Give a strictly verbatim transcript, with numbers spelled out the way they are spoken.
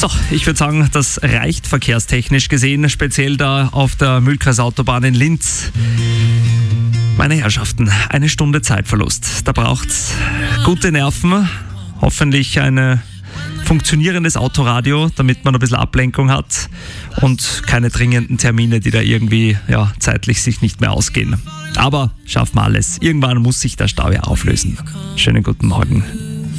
So, ich würde sagen, das reicht verkehrstechnisch gesehen, speziell da auf der Mühlkreisautobahn in Linz. Meine Herrschaften, eine Stunde Zeitverlust. Da braucht's gute Nerven, hoffentlich ein funktionierendes Autoradio, damit man ein bisschen Ablenkung hat und keine dringenden Termine, die da irgendwie ja, zeitlich sich nicht mehr ausgehen. Aber schaffen wir alles. Irgendwann muss sich der Stau ja auflösen. Schönen guten Morgen.